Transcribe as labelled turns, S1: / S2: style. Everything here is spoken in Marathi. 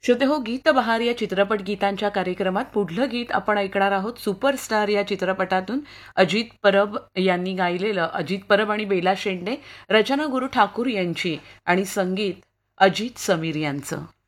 S1: श्रोते हो, गीत बहार या चित्रपट गीतांच्या कार्यक्रमात पुढलं गीत आपण ऐकणार आहोत. सुपरस्टार या चित्रपटातून अजित परब यांनी गायलेलं, अजित परब आणि बेला शेंडे, रचना गुरु ठाकूर यांची आणि संगीत अजित समीर यांचं.